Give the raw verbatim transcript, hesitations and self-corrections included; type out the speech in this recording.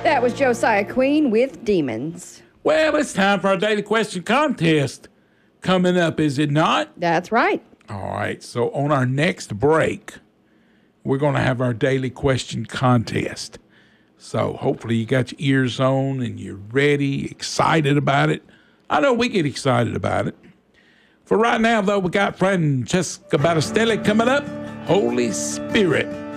That was Josiah Queen with Demons. Well, it's time for our daily question contest coming up, is it not? That's right. All right, so on our next break, we're going to have our daily question contest. So hopefully you got your ears on and you're ready, excited about it. I know we get excited about it. For right now, though, we got Francesca Battistelli coming up. Holy Spirit.